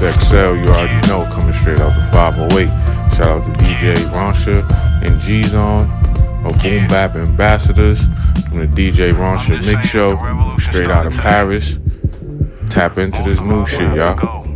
XL, you already know, coming straight out the 508. Shout out to DJ Ronsha and G-Zone, our Boom Bap ambassadors from the DJ Ronsha Mix Show, straight out of Paris. Tap into this new shit, y'all.